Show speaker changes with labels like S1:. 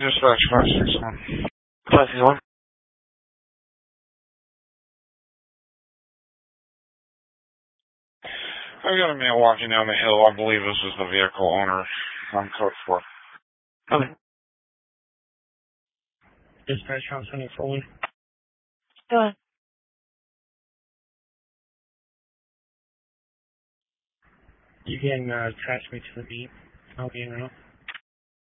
S1: Dispatch 561.
S2: 561?
S1: I've got a man walking down the hill. I believe this is the vehicle owner. I'm code 4.
S2: Okay.
S3: Dispatch house 141.
S2: Go ahead.
S3: You can attach me to the beat. I'll be in route.